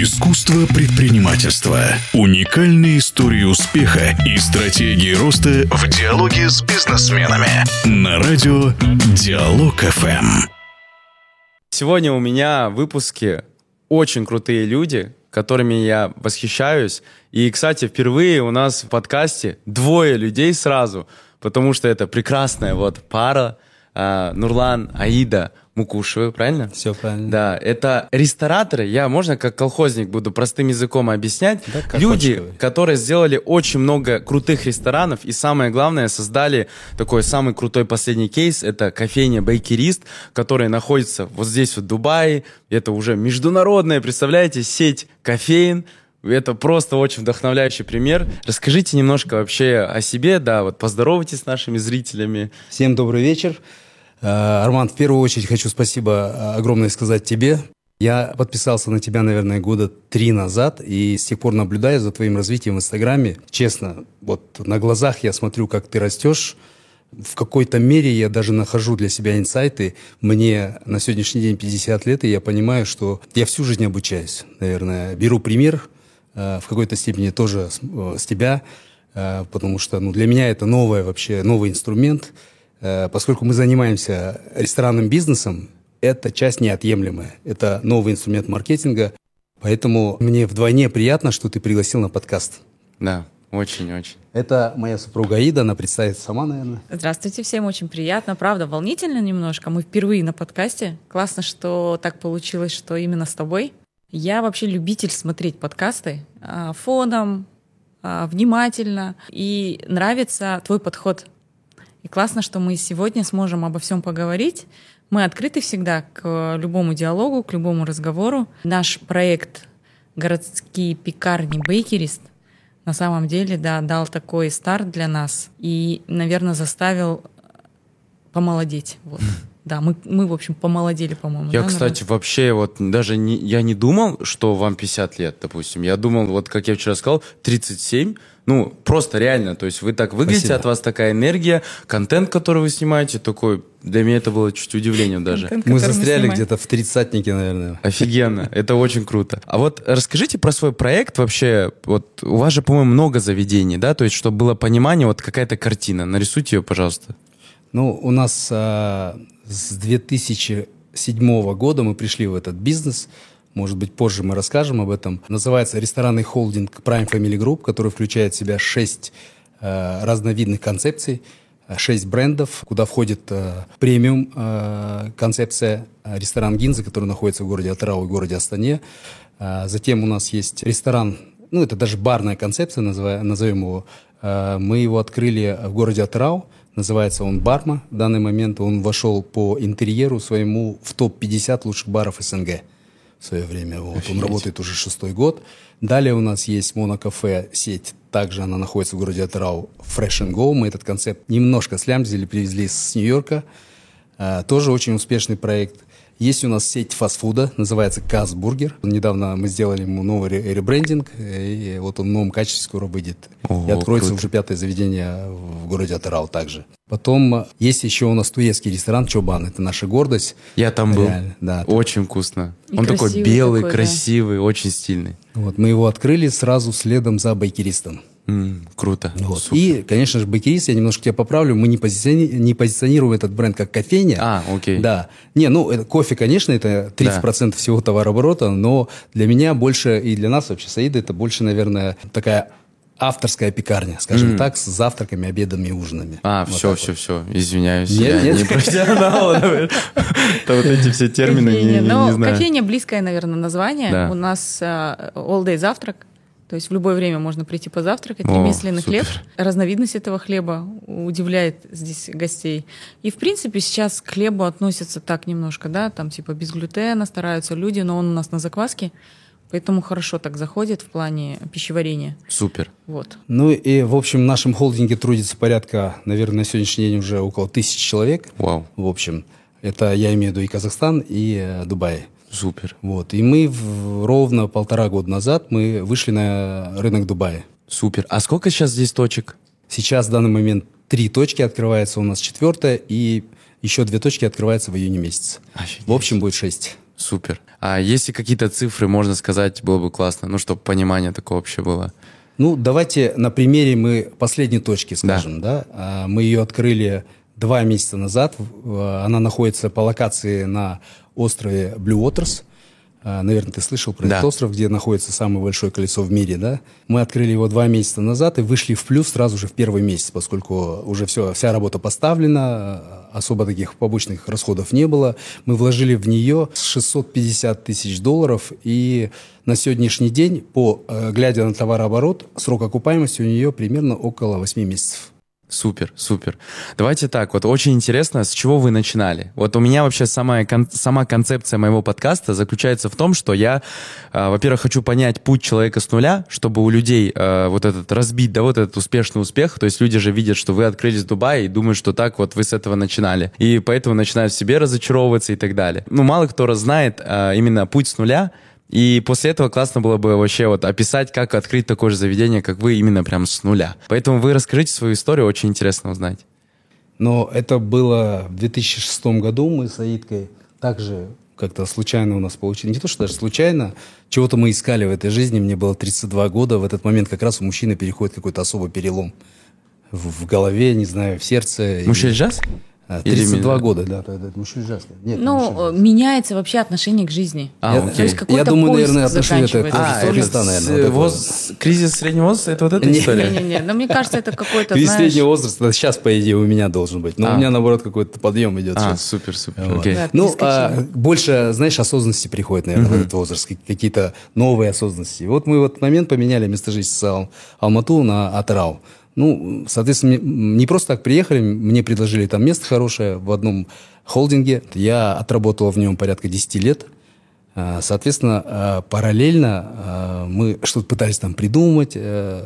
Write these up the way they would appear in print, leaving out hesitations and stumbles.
Искусство предпринимательства. Уникальные истории успеха и стратегии роста в диалоге с бизнесменами. На радио Диалог ФМ. Сегодня у меня в выпуске очень крутые люди, которыми я восхищаюсь. И, кстати, впервые у нас в подкасте двое людей сразу, потому что это прекрасная пара Нурлан, Аида Мукушевы, правильно? Все правильно. Да, это рестораторы, я, можно как колхозник буду простым языком объяснять, да, люди, которые сделали очень много крутых ресторанов и, самое главное, создали такой самый крутой последний кейс, это кофейня Бейкерист, которая находится вот здесь в Дубае, это уже международная, представляете, сеть кофеин. Это просто очень вдохновляющий пример. Расскажите немножко вообще о себе, поздоровайтесь с нашими зрителями. Всем добрый вечер. Арман, в первую очередь хочу спасибо огромное сказать тебе. Я подписался на тебя, наверное, года 3 назад, и с тех пор наблюдаю за твоим развитием в Инстаграме. Честно, на глазах я смотрю, как ты растешь. В какой-то мере я даже нахожу для себя инсайты. Мне на сегодняшний день 50 лет, и я понимаю, что я всю жизнь обучаюсь. Наверное, беру пример в какой-то степени тоже с тебя, потому что для меня это новый инструмент. Поскольку мы занимаемся ресторанным бизнесом, это часть неотъемлемая. Это новый инструмент маркетинга. Поэтому мне вдвойне приятно, что ты пригласил на подкаст. Да, очень-очень. Это моя супруга Аида, она представится сама, наверное. Здравствуйте, всем очень приятно. Правда, волнительно немножко. Мы впервые на подкасте. Классно, что так получилось, что именно с тобой. Я вообще любитель смотреть подкасты фоном, внимательно. И нравится твой подход. И классно, что мы сегодня сможем обо всем поговорить. Мы открыты всегда к любому диалогу, к любому разговору. Наш проект «Городские пекарни Бейкерист» на самом деле дал такой старт для нас и, наверное, заставил помолодеть. Да, мы, в общем, помолодели, по-моему. Я, кстати, вообще даже я не думал, что вам 50 лет, допустим. Я думал, как я вчера сказал, 37. Просто реально. То есть вы так выглядите, Спасибо. От вас такая энергия, контент, который вы снимаете, такой... Для меня это было чуть удивлением даже. Мы застряли где-то в 30-тнике, наверное. Офигенно. Это очень круто. А расскажите про свой проект вообще. У вас же, по-моему, много заведений, да? То есть, чтобы было понимание, какая-то картина. Нарисуйте ее, пожалуйста. У нас с 2007 года мы пришли в этот бизнес. Может быть, позже мы расскажем об этом. Называется ресторанный холдинг Prime Family Group, который включает в себя 6 разновидных концепций, 6 брендов, куда входит премиум концепция ресторан Гинза, который находится в городе Атырау и в городе Астане. Затем у нас есть ресторан, это даже барная концепция, назовем его. Мы его открыли в городе Атырау. Называется он «Барма». В данный момент он вошел по интерьеру своему в топ-50 лучших баров СНГ в свое время. Он работает уже 6-й год. Далее у нас есть монокафе, сеть. Также она находится в городе Атырау. Fresh & Go. Мы этот концепт немножко слямзили, привезли с Нью-Йорка. Тоже очень успешный проект. Есть у нас сеть фастфуда, называется Казбургер. Недавно мы сделали ему новый ребрендинг, и он в новом качестве скоро выйдет. И откроется уже 5-е заведение в городе Атырау также. Потом есть еще у нас туецкий ресторан Чобан, это наша гордость. Я там был, да, очень вкусно. И он такой белый, такой, красивый, очень стильный. Мы его открыли сразу следом за Бейкеристом. Круто. И, конечно же, Бейкерист, я немножко тебя поправлю, мы не позиционируем этот бренд как кофейня. Окей. Да. Кофе, конечно, это 30% всего товарооборота, но для меня больше, и для нас вообще, Саида, это больше, наверное, такая авторская пекарня, скажем так, с завтраками, обедами и ужинами. Все, извиняюсь. Я не профессионал. Эти все термины не знаю. Кофейня близкое, наверное, название. У нас all day завтрак. То есть в любое время можно прийти позавтракать. Ремесленный хлеб. Разновидность этого хлеба удивляет здесь гостей. И, в принципе, сейчас к хлебу относятся так немножко, без глютена стараются люди, но он у нас на закваске. Поэтому хорошо так заходит в плане пищеварения. Супер. И, в общем, в нашем холдинге трудится порядка, наверное, на сегодняшний день уже около 1000 человек. Вау. В общем, это я имею в виду и Казахстан, и Дубай. Супер. И мы ровно 1,5 года назад мы вышли на рынок Дубая. Супер. А сколько сейчас здесь точек? Сейчас в данный момент 3 точки открывается, у нас 4-я, и еще 2 точки открываются в июне месяце. Офигеть. В общем, будет 6. Супер. А если какие-то цифры, можно сказать, было бы классно, ну, чтобы понимание такое вообще было. Ну, давайте на примере мы последней точки скажем, да. Мы ее открыли 2 месяца назад. Она находится по локации на острове Blue Waters. Наверное, ты слышал про этот остров, где находится самое большое колесо в мире, да? Мы открыли его 2 месяца назад и вышли в плюс сразу же в первый месяц, поскольку уже вся работа поставлена, особо таких побочных расходов не было. Мы вложили в нее $650 тысяч, и на сегодняшний день, глядя на товарооборот, срок окупаемости у нее примерно около 8 месяцев. Супер, супер. Давайте так, вот очень интересно, с чего вы начинали? Вот у меня вообще сама концепция моего подкаста заключается в том, что я, во-первых, хочу понять путь человека с нуля, чтобы у людей вот этот успешный успех, то есть люди же видят, что вы открылись в Дубае и думают, что так вот вы с этого начинали, и поэтому начинают в себе разочаровываться и так далее. Ну, мало кто знает именно путь с нуля. И после этого классно было бы вообще вот описать, как открыть такое же заведение, как вы, именно прям с нуля. Поэтому вы расскажите свою историю, очень интересно узнать. Но это было в 2006 году. Мы с Аидкой также как-то случайно у нас получилось. Не то, что даже случайно. Чего-то мы искали в этой жизни. Мне было 32 года. В этот момент как раз у мужчины переходит какой-то особый перелом в голове, не знаю, в сердце. Мужчина сейчас? 32 года, да, это мужчина ужасно. Нет, меняется вообще отношение к жизни. То есть я думаю, наверное, отношение это к Христа, наверное. Кризис среднего возраста, это вот эта история? Не, но мне кажется, это какой-то, Кризис среднего возраста сейчас, по идее, у меня должен быть. Но у меня, наоборот, какой-то подъем идет сейчас. Супер. Ну, больше, знаешь, осознанности приходит, наверное, в этот возраст. Какие-то новые осознанности. Вот мы в этот момент поменяли место жительства с Алмату на Атырау. Ну, соответственно, не просто так приехали, мне предложили там место хорошее в одном холдинге. Я отработал в нем порядка 10 лет. Соответственно, параллельно мы что-то пытались там придумать,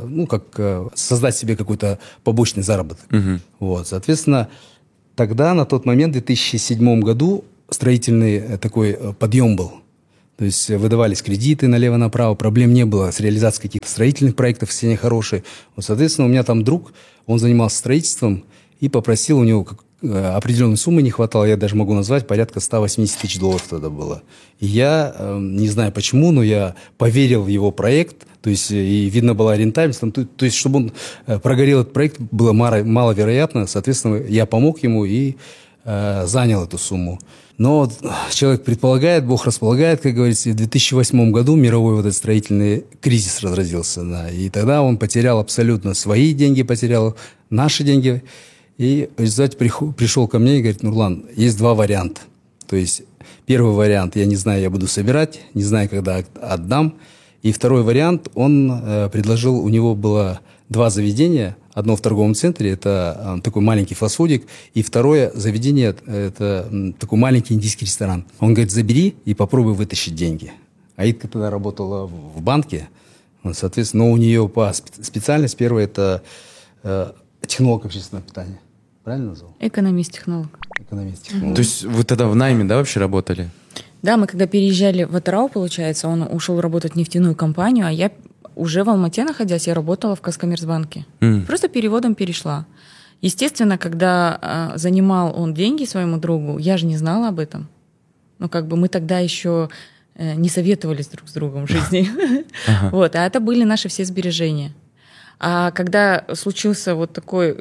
создать себе какой-то побочный заработок. Вот, соответственно, тогда, на тот момент, в 2007 году, строительный такой подъем был. То есть выдавались кредиты налево-направо, проблем не было с реализацией каких-то строительных проектов, все они хорошие. Вот, соответственно, у меня там друг, он занимался строительством и попросил, у него определенной суммы не хватало, я даже могу назвать, порядка $180 тысяч тогда было. И я, не знаю почему, но я поверил в его проект, то есть и видно была рентабельность, то есть чтобы он прогорел этот проект, было маловероятно, соответственно, я помог ему и занял эту сумму. Но человек предполагает, Бог располагает, как говорится, и в 2008 году мировой вот этот строительный кризис разразился. Да, и тогда он потерял абсолютно свои деньги, потерял наши деньги. И в результате пришел ко мне и говорит: Нурлан, есть 2 варианта. То есть первый вариант, я не знаю, я буду собирать, не знаю, когда отдам. И второй вариант, он предложил, у него было 2 заведения. Одно в торговом центре, это такой маленький фастфудик, и второе заведение, это такой маленький индийский ресторан. Он говорит: забери и попробуй вытащить деньги. Аидка тогда работала в банке, соответственно, но у нее по специальности первая это технолог общественного питания. Правильно назвал? Экономист-технолог. Экономист-технолог. То есть вы тогда в найме, да, вообще работали? Да, мы когда переезжали в Атырау, получается, он ушел работать в нефтяную компанию, а я уже в Алмате находясь, я работала в Казкоммерцбанке. Просто переводом перешла. Естественно, когда занимал он деньги своему другу, я же не знала об этом. Ну, как бы мы тогда еще не советовались друг с другом в жизни. Вот, а это были наши все сбережения. А когда случился вот такой,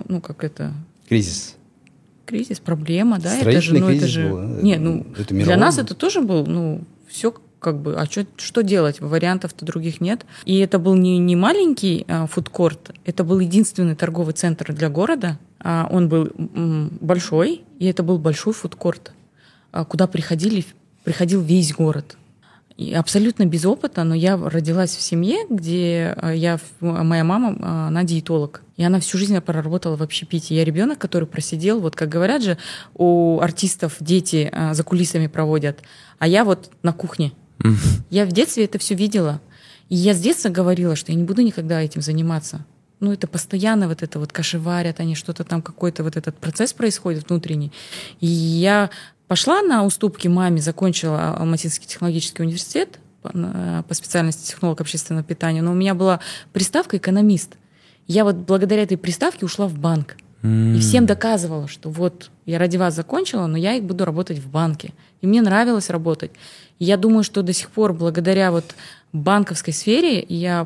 Кризис, проблема, да? Строительный кризис был. Для нас это тоже был, все как бы, а что делать? Вариантов-то других нет. И это был не маленький фудкорт, это был единственный торговый центр для города. Он был большой, и это был большой фудкорт, куда приходил весь город. И абсолютно без опыта, но я родилась в семье, где моя мама, она диетолог. И она всю жизнь проработала в общепите. Я ребенок, который просидел, вот как говорят же, у артистов дети за кулисами проводят, а я вот на кухне. Я в детстве это все видела. И я с детства говорила, что я не буду никогда этим заниматься. Это постоянно вот это вот кашеварят, они что-то там, какой-то вот этот процесс происходит внутренний. И я пошла на уступки маме, закончила Алматинский технологический университет по специальности технолог общественного питания, но у меня была приставка экономист. Я вот благодаря этой приставке ушла в банк. И всем доказывала, что вот я ради вас закончила, но я их буду работать в банке. И мне нравилось работать. И я думаю, что до сих пор благодаря вот банковской сфере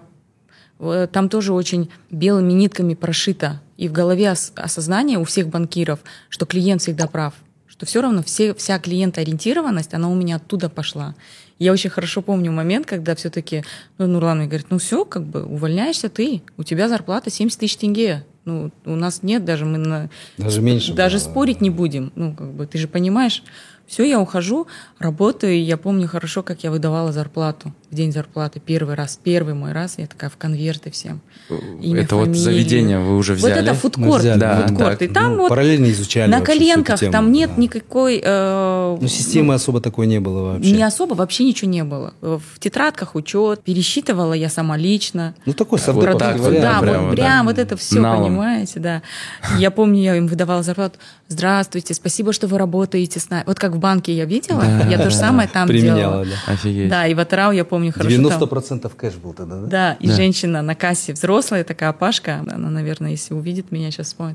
там тоже очень белыми нитками прошито. И в голове осознание у всех банкиров, что клиент всегда прав. Что все равно вся клиентоориентированность, она у меня оттуда пошла. Я очень хорошо помню момент, когда все-таки Нурлан мне говорит, все, как бы увольняешься ты, у тебя зарплата 70 тысяч тенге. У нас нет, даже Даже меньше. Даже спорить не будем. Ты же понимаешь. Все, я ухожу, работаю, и я помню хорошо, как я выдавала зарплату в день зарплаты. Первый мой раз, я такая в конверты всем. Имя, это фамилию. Вот заведение вы уже взяли? Вот это фудкорт. Да, фудкорт. И там параллельно изучали. На коленках, там нет никакой... системы особо такой не было вообще. Не особо, вообще ничего не было. В тетрадках учет, пересчитывала я сама лично. Такой совдот. Прям вот это все, понимаете, да. Я помню, я им выдавала зарплату. Здравствуйте, спасибо, что вы работаете с нами. Вот как в банке я видела, я то же самое там делала. Офигеть. Да, и в Атырау я помню хорошо. 90% кэш был тогда, да? Да, и женщина на кассе взрослая, такая Пашка, она, наверное, если увидит меня, сейчас вспомнит.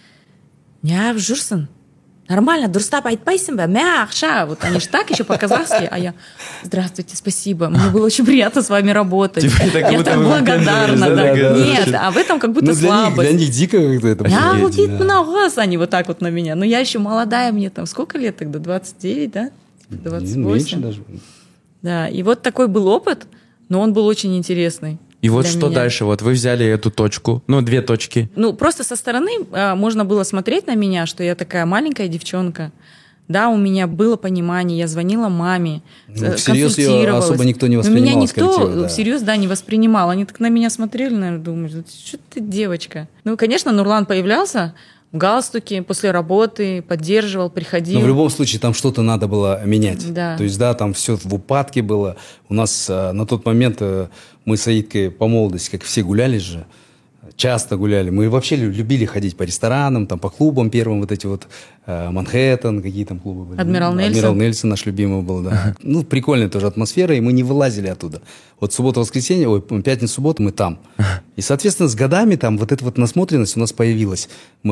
Не Журсон, нормально, дурстап айтпайсың ба, мя ақша. Вот они же так еще по-казахски, а я, здравствуйте, спасибо, мне было очень приятно с вами работать. Я так благодарна. Нет, а в этом как будто слабость. Для них дико как-то это было. Они вот так вот на меня. Но я еще молодая, мне там сколько лет тогда? 29, да? 28. Меньше даже. Да, и вот такой был опыт, но он был очень интересный. И вот что дальше? Вот вы взяли эту точку, 2 точки. Просто со стороны можно было смотреть на меня, что я такая маленькая девчонка. Да, у меня было понимание, я звонила маме, всерьез ее особо никто не воспринимал. Но меня никто всерьез, не воспринимал. Они так на меня смотрели, наверное, думают, что ты девочка. Конечно, Нурлан появлялся в галстуке после работы, поддерживал, приходил. Но в любом случае там что-то надо было менять. Да. То есть, там все в упадке было. У нас на тот момент мы с Аидкой по молодости, как все, гуляли же. Часто гуляли. Мы вообще любили ходить по ресторанам, по клубам первым, вот эти вот Манхэттен, какие там клубы были. Адмирал Нельсон. Адмирал Нельсон наш любимый был, да. Прикольная тоже атмосфера, и мы не вылазили оттуда. Вот суббота-воскресенье, пятница-суббота мы там. И, соответственно, с годами там вот эта вот насмотренность у нас появилась.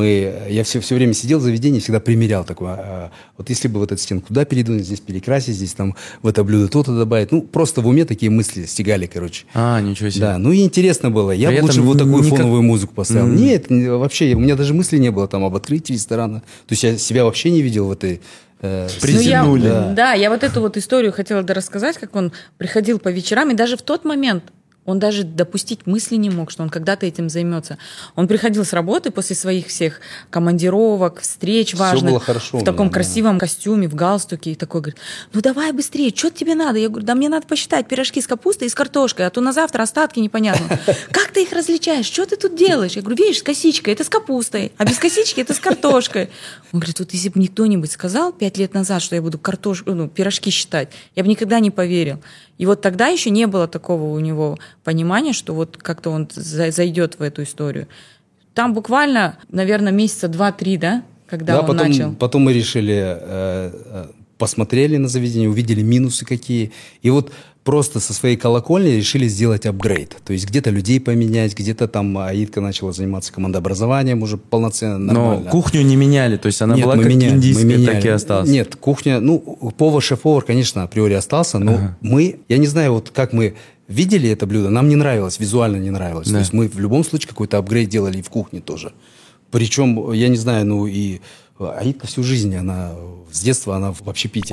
Я все время сидел в заведении, всегда примерял такое. Вот если бы вот эту стенку туда передвинуть, здесь перекрасить, здесь там в это блюдо то-то добавить. Просто в уме такие мысли стегали, короче. Ничего себе. Да, и интересно было. Я бы лучше вот такую фоновую музыку поставил. Нет, вообще, у меня даже мысли не было там об открытии ресторана. То есть я себя вообще не видел в этой... Притянули. Я вот эту вот историю хотела рассказать, как он приходил по вечерам, и даже в тот момент он даже допустить мысли не мог, что он когда-то этим займется. Он приходил с работы после своих всех командировок, встреч важных. Все было хорошо. В таком красивом костюме, в галстуке. И такой говорит, давай быстрее, что тебе надо? Я говорю, да мне надо посчитать пирожки с капустой и с картошкой, а то на завтра остатки непонятно. Как ты их различаешь? Что ты тут делаешь? Я говорю, видишь, с косичкой это с капустой, а без косички это с картошкой. Он говорит, вот если бы мне кто-нибудь сказал 5 лет назад, что я буду пирожки считать, я бы никогда не поверил. И вот тогда еще не было такого у него понимания, что вот как-то он зайдет в эту историю. Там буквально, наверное, месяца 2-3, да, когда он начал. Потом мы решили, посмотрели на заведение, увидели минусы какие. И вот просто со своей колокольни решили сделать апгрейд. То есть где-то людей поменять, где-то там Аидка начала заниматься командообразованием уже полноценно, нормально. Но кухню не меняли, то есть она была как индийская, так и осталась? Нет, кухня, шеф-повар, конечно, априори остался, но я не знаю, вот как мы видели это блюдо, нам не нравилось, визуально не нравилось. Да. То есть мы в любом случае какой-то апгрейд делали и в кухне тоже. Причем, я не знаю, и Аидка всю жизнь, с детства она в общепите.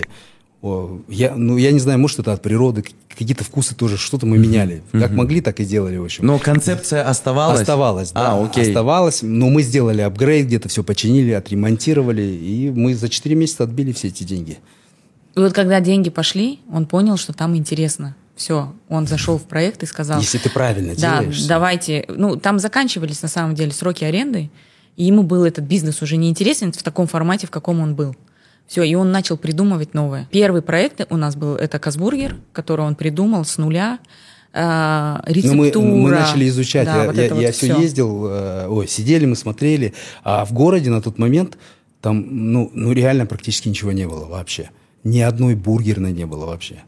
Я не знаю, может, это от природы, какие-то вкусы тоже, что-то мы меняли. Как могли, так и делали, в общем. Но концепция оставалась? Оставалась, да. Окей. Оставалась, но мы сделали апгрейд, где-то все починили, отремонтировали, и мы за 4 месяца отбили все эти деньги. И вот когда деньги пошли, он понял, что там интересно. Все, он зашел в проект и сказал... Если ты правильно делаешь. Да, давайте... там заканчивались, на самом деле, сроки аренды, и ему был этот бизнес уже неинтересен в таком формате, в каком он был. Все, и он начал придумывать новое. Первый проект у нас был, это Казбургер, который он придумал с нуля. Рецептура. Мы начали изучать. Да, я все ездил, сидели, мы смотрели. А в городе на тот момент там, реально практически ничего не было вообще. Ни одной бургерной не было вообще.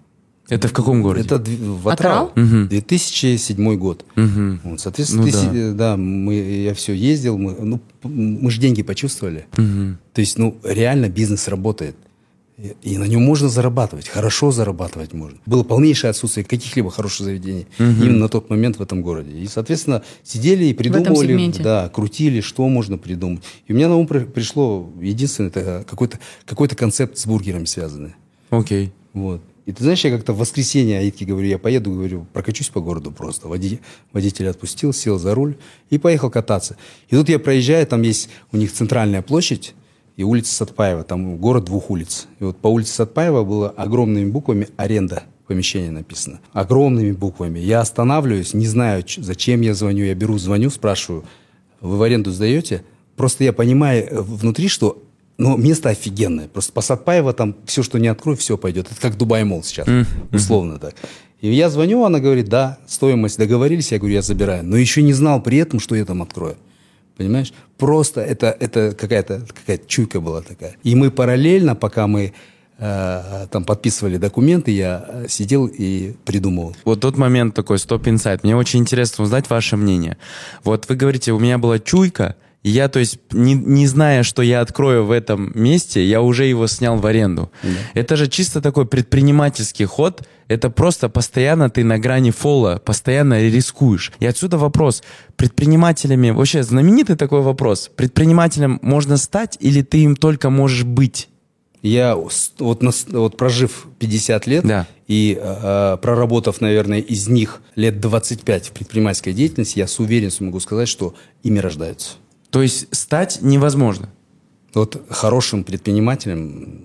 Это в каком городе? Это в Атрау. 2007 год. Вот, соответственно, я все ездил, мы же деньги почувствовали. То есть, реально бизнес работает. И на нем можно зарабатывать, хорошо зарабатывать можно. Было полнейшее отсутствие каких-либо хороших заведений именно на тот момент в этом городе. И, соответственно, сидели и придумывали, крутили, что можно придумать. И у меня на ум пришло единственное, это какой-то концепт с бургерами связанный. Окей. Вот. И ты знаешь, я как-то в воскресенье Аидке говорю, я поеду, говорю, прокачусь по городу просто. Водитель отпустил, сел за руль и поехал кататься. И тут я проезжаю, там есть у них центральная площадь, и улица Сатпаева, там город 2 улиц. И вот по улице Сатпаева было огромными буквами «Аренда». Помещение написано. Огромными буквами. Я останавливаюсь, не знаю, зачем я звоню. Я звоню, спрашиваю, вы в аренду сдаете? Просто я понимаю внутри, что место офигенное. Просто по Сатпаева там все, что не открою, все пойдет. Это как Дубай-молл сейчас, условно так. И я звоню, она говорит, да, стоимость, договорились. Я говорю, я забираю. Но еще не знал при этом, что я там открою. Понимаешь? Просто это какая-то чуйка была такая. И мы параллельно, пока мы там подписывали документы, я сидел и придумывал. Вот тот момент такой, стоп-инсайт. Мне очень интересно узнать ваше мнение. Вот вы говорите, у меня была чуйка, и я, то есть, не зная, что я открою в этом месте, я уже его снял в аренду. Да. Это же чисто такой предпринимательский ход. Это просто постоянно ты на грани фола, постоянно рискуешь. И отсюда вопрос. Предпринимателями, вообще знаменитый такой вопрос. Предпринимателем можно стать или ты им только можешь быть? Я вот прожив 50 лет и проработав, наверное, из них лет 25 в предпринимательской деятельности, я с уверенностью могу сказать, что ими рождаются. То есть стать невозможно? Вот хорошим предпринимателем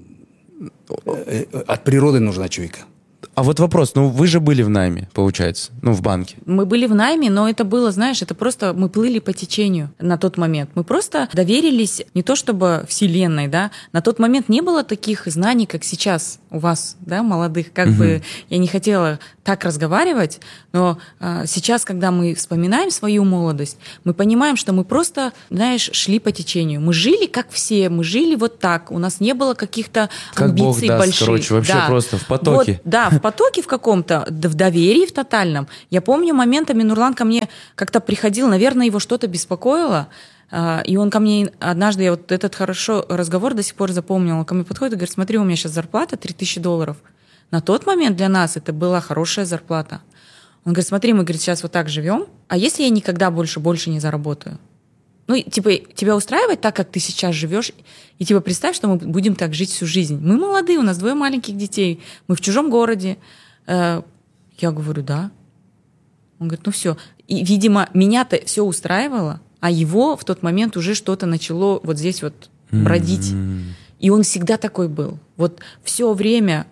от природы нужна чуйка. А вот вопрос, вы же были в найме, получается, в банке. Мы были в найме, но это было, знаешь, это просто мы плыли по течению на тот момент. Мы просто доверились не то чтобы вселенной, да, на тот момент не было таких знаний, как сейчас у вас, да, молодых. Как бы я не хотела так разговаривать, но сейчас, когда мы вспоминаем свою молодость, мы понимаем, что мы просто, знаешь, шли по течению. Мы жили как все, мы жили вот так. У нас не было каких-то амбиций Бог даст, больших. Короче, вообще просто в потоке. Вот, да, в потоке в каком-то, в доверии в тотальном. Я помню моментами Нурлан ко мне как-то приходил, наверное, его что-то беспокоило, и он ко мне однажды, я вот этот хорошо разговор до сих пор запомнила, он ко мне подходит и говорит, смотри, у меня сейчас зарплата $3000. На тот момент для нас это была хорошая зарплата. Он говорит, смотри, мы, говорит, сейчас вот так живем, а если я никогда больше не заработаю? Тебя устраивает так, как ты сейчас живешь, и представь, что мы будем так жить всю жизнь. Мы молодые, у нас 2 маленьких детей, мы в чужом городе. Я говорю, да. Он говорит, все. И, видимо, меня-то все устраивало, а его в тот момент уже что-то начало вот здесь вот бродить. И он всегда такой был. Вот все время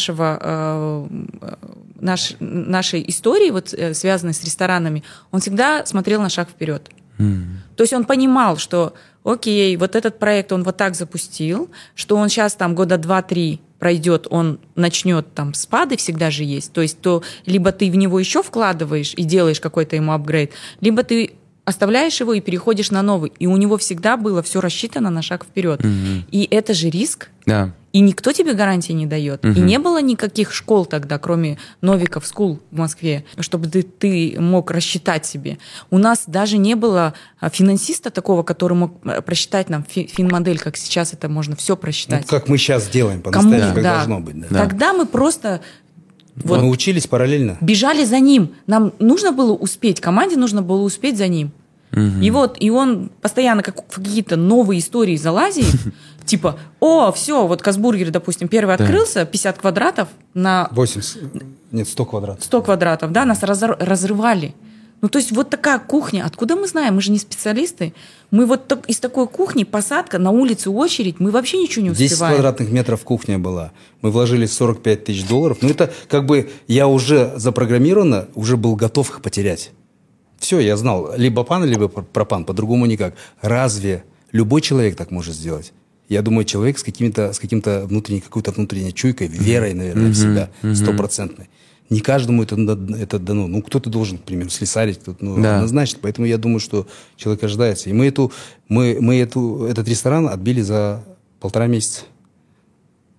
нашей истории, вот, связанной с ресторанами, он всегда смотрел на шаг вперед. То есть он понимал, что окей, вот этот проект он вот так запустил, что он сейчас там года 2-3 пройдет, он начнет там спады всегда же есть. То есть либо ты в него еще вкладываешь и делаешь какой-то ему апгрейд, либо ты оставляешь его и переходишь на новый. И у него всегда было все рассчитано на шаг вперед. И это же риск. Да. И никто тебе гарантии не дает. И не было никаких школ тогда, кроме Новиков School в Москве, чтобы ты мог рассчитать себе. У нас даже не было финансиста такого, который мог просчитать нам финмодель, как сейчас это можно все просчитать. Как мы сейчас делаем, по-настоящему, как должно быть. Да. Тогда мы просто... Мы учились параллельно. Бежали за ним. Нам нужно было успеть, команде нужно было успеть за ним. И он постоянно в какие-то новые истории залазит, типа, все, вот Казбургер, допустим, первый открылся, 50 квадратов на... 100 квадратов. 100 квадратов, да, нас разрывали. То есть вот такая кухня, откуда мы знаем? Мы же не специалисты. Мы вот из такой кухни, посадка, на улице очередь, мы вообще ничего не успеваем. 10 квадратных метров кухня была. Мы вложили $45 тысяч. Это я уже запрограммировано, уже был готов их потерять. Все, я знал, либо пан, либо пропан, по-другому никак. Разве любой человек так может сделать? Я думаю, человек с какой-то внутренней чуйкой, верой, наверное, в себя, 100%. Не каждому это дано. Кто-то должен, к примеру, слесарить, кто-то, однозначно. Поэтому я думаю, что человек ожидается. И мы этот ресторан отбили за 1,5 месяца.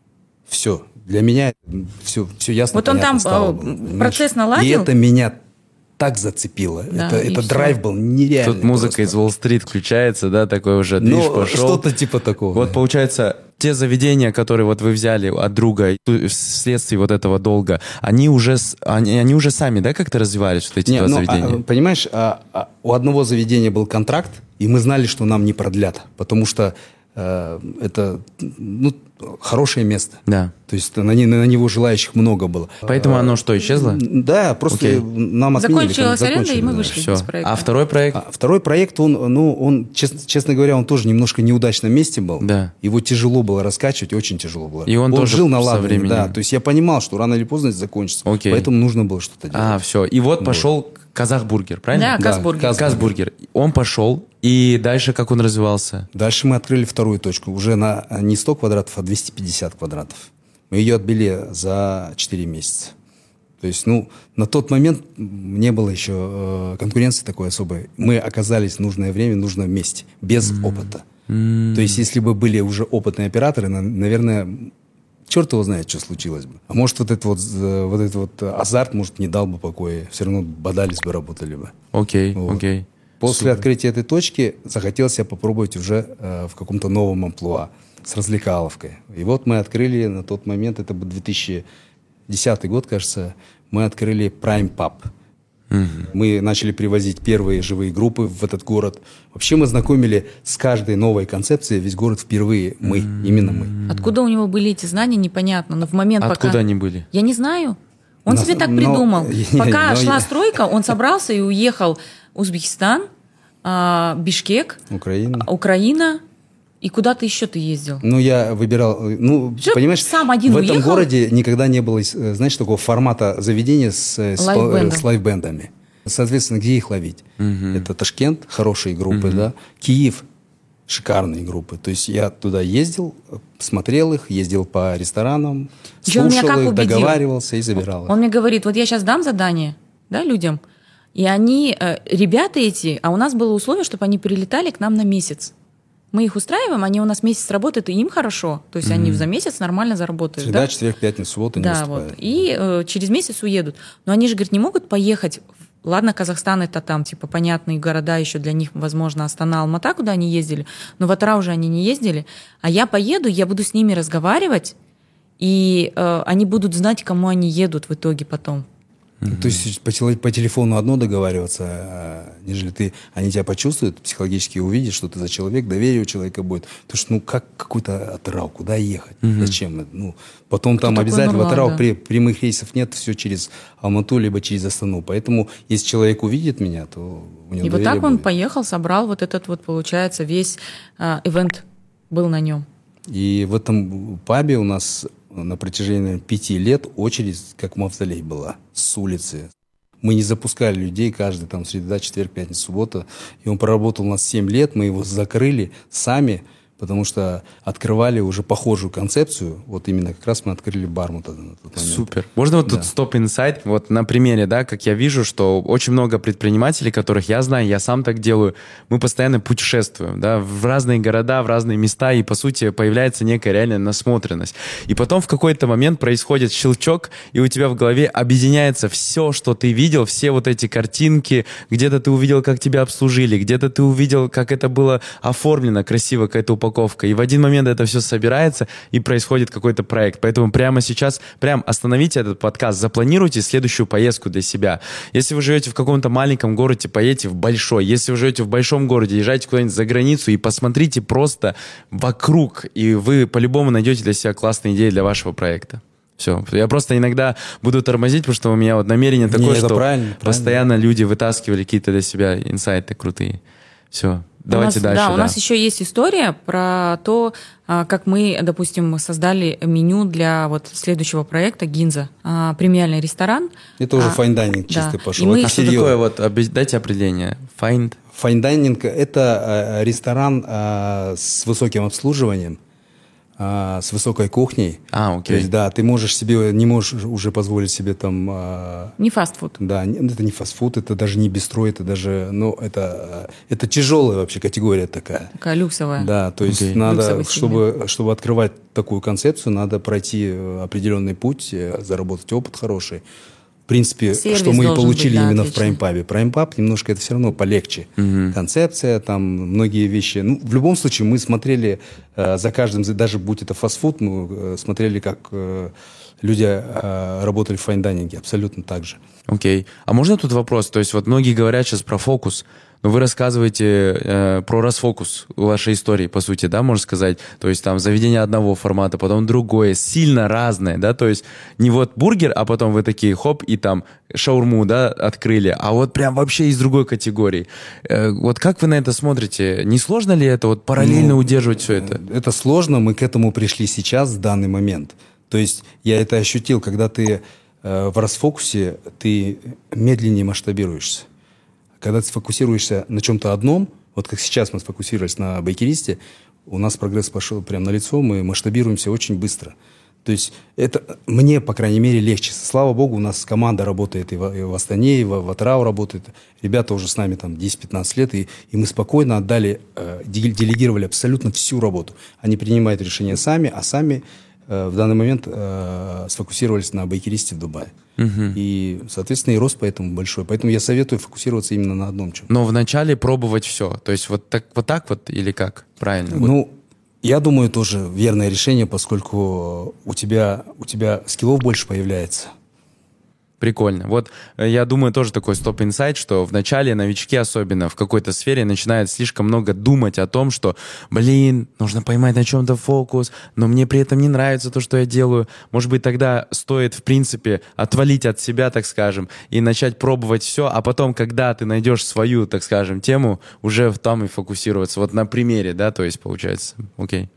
Все. Для меня все ясно, Вот он там стало, процесс наладил. И это меня так зацепило. Да, это драйв был нереальный. Тут музыка из Уолл-стрит включается, да, такой уже движ пошел. Что-то типа такого. Вот получается, те заведения, которые вот вы взяли от друга вследствие вот этого долга, они уже сами, да, как-то развивались, вот эти два заведения? Понимаешь, у одного заведения был контракт, и мы знали, что нам не продлят, потому что это хорошее место. Да. То есть на него желающих много было. Поэтому оно что, исчезло? Да, просто нам отменили. Закончилась аренда, и мы вышли Все. из проекта. А второй проект? Второй проект, он, честно говоря, он тоже немножко неудачном месте был. Да. Его тяжело было раскачивать, очень тяжело было. И он тоже жил на со ладане, временем. да. То есть я понимал, что рано или поздно это закончится. Окей. Поэтому нужно было что-то делать. Все. И вот пошел Казахбургер, правильно? Да, Казбургер. Казбургер. Он пошел, и дальше как он развивался? Дальше мы открыли вторую точку. Уже на не 100 квадратов, а 250 квадратов. Мы ее отбили за 4 месяца. То есть, на тот момент не было еще конкуренции такой особой. Мы оказались в нужное время, в нужном месте, без опыта. То есть, если бы были уже опытные операторы, наверное, черт его знает, что случилось бы. А может, вот этот азарт, может, не дал бы покоя. Все равно бодались бы, работали бы. Окей. После открытия этой точки захотелось я попробовать уже в каком-то новом амплуа с развлекаловкой. И вот мы открыли на тот момент, это был 2010 год, кажется, мы открыли Prime Pub. Мы начали привозить первые живые группы в этот город. Вообще мы знакомили с каждой новой концепцией весь город впервые. Именно мы. Откуда у него были эти знания, непонятно. Но в момент, Откуда они были? Я не знаю. Он себе так придумал. Пока шла стройка, он собрался и уехал в Узбекистан, Бишкек, Украина. И куда-то еще ты ездил? Я выбирал... понимаешь, сам один в этом уехал? городе никогда не было, знаешь, такого формата заведения с лайв-бендами. Соответственно, где их ловить? Это Ташкент, хорошие группы, да. Киев, шикарные группы. То есть я туда ездил, смотрел их, ездил по ресторанам, слушал их, договаривался и забирал их. Он мне говорит, вот я сейчас дам задание, да, людям, и они, ребята эти, а у нас было условие, чтобы они прилетали к нам на месяц. Мы их устраиваем, они у нас месяц работают, и им хорошо. То есть они за месяц нормально заработают. Среда, четверг, пятница, суббота не выступают. И через месяц уедут. Но они же, говорят, не могут поехать. Ладно, Казахстан это там, понятные города еще для них, возможно, Астана, Алмата, куда они ездили. Но в Атырау уже они не ездили. А я поеду, я буду с ними разговаривать, и они будут знать, кому они едут в итоге потом. То есть по телефону одно договариваться, нежели они тебя почувствуют, психологически увидят, что ты за человек, доверие у человека будет. Потому что, как какой-то Атырау, куда ехать? Зачем? Потом там обязательно в Атырау прямых рейсов нет, все через Алмату, либо через Астану. Поэтому, если человек увидит меня, то у него и вот так он поехал, собрал вот этот получается, весь ивент был на нем. И в этом пабе у нас на протяжении, наверное, 5 лет очередь, как мавзолей, была с улицы. Мы не запускали людей каждый, среда, четверг, пятница, суббота. И он проработал у нас 7 лет, мы его закрыли сами, потому что открывали уже похожую концепцию. Вот именно как раз мы открыли Барму тогда на тот момент. Супер. Можно тут стоп-инсайт? Вот на примере, да, как я вижу, что очень много предпринимателей, которых я знаю, я сам так делаю, мы постоянно путешествуем, да, в разные города, в разные места, и, по сути, появляется некая реальная насмотренность. И потом в какой-то момент происходит щелчок, и у тебя в голове объединяется все, что ты видел, все вот эти картинки, где-то ты увидел, как тебя обслужили, где-то ты увидел, как это было оформлено красиво, какая-то упаковка. И в один момент это все собирается, и происходит какой-то проект. Поэтому прямо сейчас остановите этот подкаст, запланируйте следующую поездку для себя. Если вы живете в каком-то маленьком городе, поедете в большой. Если вы живете в большом городе, езжайте куда-нибудь за границу и посмотрите просто вокруг, и вы по-любому найдете для себя классные идеи для вашего проекта. Все. Я просто иногда буду тормозить, потому что у меня намерение такое, что постоянно люди вытаскивали какие-то для себя инсайты крутые. Все. Давайте дальше. Да, у нас еще есть история про то, как мы, допустим, создали меню для следующего проекта «Гинза». Премиальный ресторан. Это уже файн-дайнинг чистый пошел. Что такое? Дайте определение. Файн-дайнинг – это ресторан с высоким обслуживанием, с высокой кухней. окей. То есть, да, ты не можешь уже позволить себе там... Не фастфуд. Да, это не фастфуд, это даже не бистро, это даже, это тяжелая вообще категория такая. Такая люксовая. Да, то есть надо, чтобы открывать такую концепцию, надо пройти определенный путь, заработать опыт хороший. В принципе, сервис что мы и получили быть, да, именно отлично. в Prime Pub. Prime Pub немножко это все равно полегче. Концепция, там многие вещи. Ну, в любом случае, мы смотрели за каждым, даже будь это фастфуд, мы смотрели, как люди работали в файн-дайнинге. Абсолютно так же. Окей. А можно тут вопрос? То есть вот многие говорят сейчас про фокус, но вы рассказываете про расфокус вашей истории, по сути, да, можно сказать? То есть там заведение одного формата, потом другое, сильно разное, да? То есть не вот бургер, а потом вы такие, хоп, и там шаурму, да, открыли, а вот прям вообще из другой категории. Вот как вы на это смотрите? Не сложно ли это вот параллельно удерживать все это? Это сложно, мы к этому пришли сейчас, в данный момент. То есть я это ощутил, когда ты в расфокусе, ты медленнее масштабируешься. Когда ты сфокусируешься на чем-то одном, вот как сейчас мы сфокусировались на бейкеристе, у нас прогресс пошел прямо на лицо, мы масштабируемся очень быстро. То есть это мне, по крайней мере, легче. Слава богу, у нас команда работает и в Астане, и в Атрау работает. Ребята уже с нами там 10-15 лет, и мы спокойно отдали, делегировали абсолютно всю работу. Они принимают решения сами, а сами в данный момент сфокусировались на бейкеристе в Дубае. И, соответственно, и рост поэтому большой. Поэтому я советую фокусироваться именно на одном чем. Но вначале пробовать все. То есть вот так вот или как? Правильно? Ну, я думаю, тоже верное решение, поскольку у тебя скиллов больше появляется. Прикольно. Вот я думаю, тоже такой стоп-инсайт, что в начале новички, особенно в какой-то сфере, начинают слишком много думать о том, что, нужно поймать на чем-то фокус, но мне при этом не нравится то, что я делаю. Может быть, тогда стоит, в принципе, отвалить от себя, так скажем, и начать пробовать все, а потом, когда ты найдешь свою, так скажем, тему, уже там и фокусироваться. Вот на примере, да, то есть получается. Окей.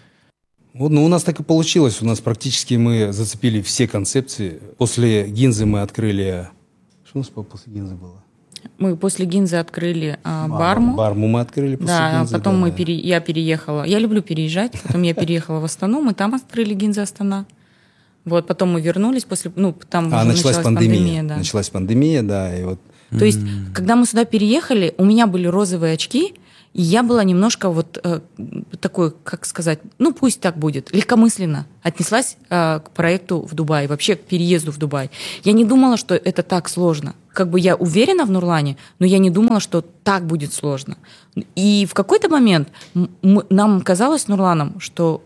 Вот, у нас так и получилось. У нас практически мы зацепили все концепции. После Гинзы мы открыли... Что у нас после Гинзы было? Мы после Гинзы открыли Барму. Барму мы открыли после Гинзы. Потом я переехала. Я люблю переезжать. Потом я переехала в Астану. Мы там открыли Гинза Астана. Вот, потом мы вернулись после... там уже началась пандемия. Да. Началась пандемия, да. И вот... То есть, когда мы сюда переехали, у меня были розовые очки, и я была немножко такой, как сказать, пусть так будет, легкомысленно отнеслась к проекту в Дубае, вообще к переезду в Дубай. Я не думала, что это так сложно. Как бы я уверена в Нурлане, но я не думала, что так будет сложно. И в какой-то момент нам казалось с Нурланом, что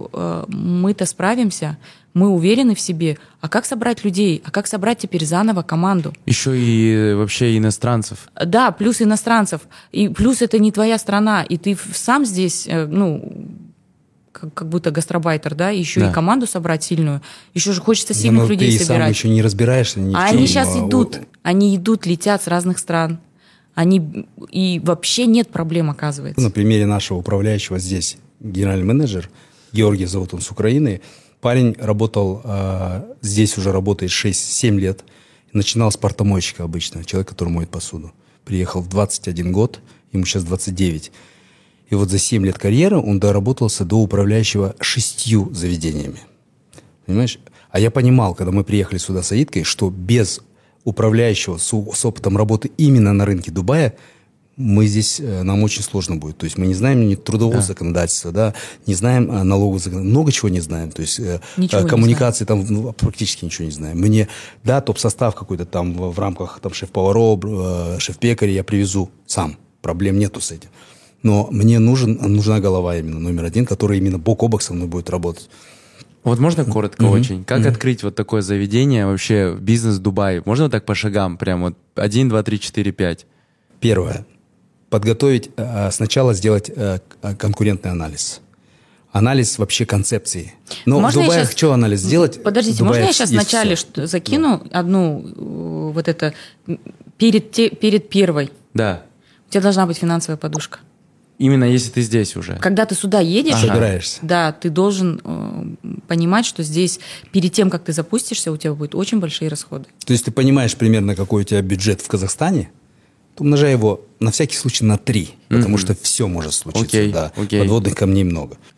мы-то справимся, мы уверены в себе. А как собрать людей? А как собрать теперь заново команду? Еще и вообще иностранцев. Да, плюс иностранцев. И плюс это не твоя страна. И ты сам здесь, как будто гастробайтер, да? Еще и команду собрать сильную. Еще же хочется сильных людей собирать. Ты сам еще не разбираешься ни в чем. Они сейчас идут. Они идут, летят с разных стран. И вообще нет проблем, оказывается. На примере нашего управляющего здесь, генеральный менеджер, Георгий зовут он, с Украины. Парень работал, здесь уже работает 6-7 лет. Начинал с портомойщика обычно, человек, который моет посуду. Приехал в 21 год, ему сейчас 29. И вот за 7 лет карьеры он доработался до управляющего 6 заведениями. Понимаешь? А я понимал, когда мы приехали сюда с Аидкой, что без управляющего с опытом работы именно на рынке Дубая нам очень сложно будет. То есть мы не знаем ни трудового законодательства, да, не знаем налогового законодательства, много чего не знаем. То есть коммуникации там практически ничего не знаем. Топ-состав какой-то там в рамках там, шеф-поваров, шеф-пекарей я привезу сам. Проблем нету с этим. Но мне нужна голова именно номер один, которая именно бок о бок со мной будет работать. Вот можно коротко очень? Как открыть вот такое заведение, вообще бизнес в Дубае? Можно так по шагам? Прям вот 1, 2, 3, 4, 5. Первое. Сначала сделать конкурентный анализ. Анализ вообще концепции. Но можно в Дубае что анализ сделать? Подождите, можно я сейчас вначале закину одну перед первой? Да. У тебя должна быть финансовая подушка. Именно если ты здесь уже. Когда ты сюда едешь, собираешься. Да, ты должен понимать, что здесь перед тем, как ты запустишься, у тебя будут очень большие расходы. То есть ты понимаешь примерно, какой у тебя бюджет в Казахстане, умножай его на всякий случай на 3, потому что все может случиться. Подводных камней много.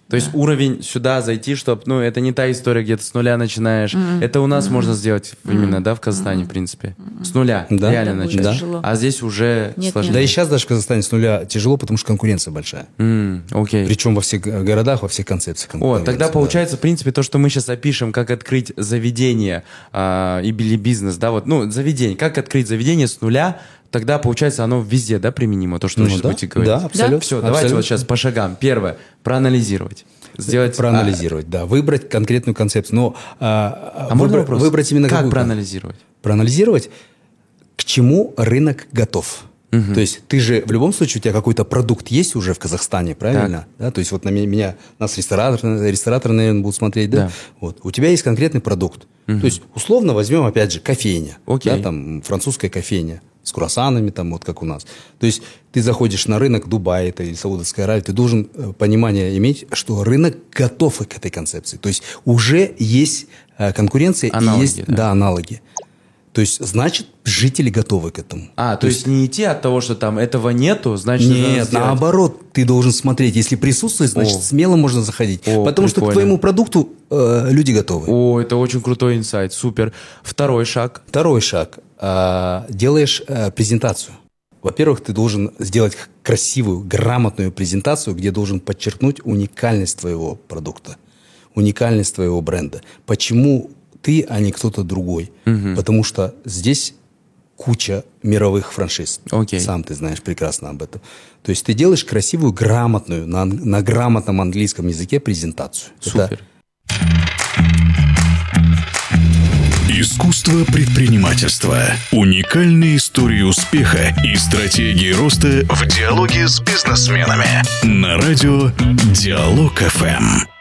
То есть уровень сюда зайти, чтобы, ну, это не та история, где ты с нуля начинаешь. Это у нас можно сделать именно, да, в Казахстане, в принципе. С нуля Да. реально будет начать. тяжело. А здесь уже сложнее. Да и сейчас даже в Казахстане с нуля тяжело, потому что конкуренция большая. Окей. Причем во всех городах, во всех концепциях. О, конкуренция, тогда да. получается, в принципе, то, что мы сейчас опишем, как открыть заведение или бизнес, да, вот, ну, заведение, как открыть заведение с нуля, тогда, получается, оно везде, да, применимо, то, что вы сейчас будете говорить. Да, абсолютно. Все, давайте абсолютно. вот сейчас по шагам. Первое, проанализировать. Сделать, Проанализировать, да, выбрать конкретную концепцию. Но можно вопрос? выбрать именно как какую? проанализировать? Проанализировать, к чему рынок готов. То есть ты же в любом случае, у тебя какой-то продукт есть уже в Казахстане, правильно? Да, то есть вот нас рестораторы, наверное, будут смотреть, да? Да. Вот. У тебя есть конкретный продукт. То есть условно возьмем, опять же, кофейня. Окей. Да, там французская кофейня с круассанами, там вот как у нас. То есть ты заходишь на рынок Дубая это, или Саудовской Аравии, ты должен понимание иметь, что рынок готов к этой концепции. То есть уже есть конкуренция Аналоги, и есть аналоги. То есть, значит, жители готовы к этому. То есть не идти от того, что там этого нету, значит, надо Нет, сделать. наоборот, ты должен смотреть. Если присутствует, значит, смело можно заходить. Потому что к прикольно. твоему продукту люди готовы. О, это очень крутой инсайт, супер. Второй шаг. Второй шаг. Делаешь презентацию. Во-первых, ты должен сделать красивую, грамотную презентацию, где должен подчеркнуть уникальность твоего продукта, уникальность твоего бренда. Почему ты, а не кто-то другой? Потому что здесь куча мировых франшиз. Окей. Сам ты знаешь прекрасно об этом. То есть ты делаешь красивую, грамотную, на грамотном английском языке презентацию. Супер. Искусство предпринимательства. Уникальные истории успеха и стратегии роста в диалоге с бизнесменами. На радио Диалог ФМ.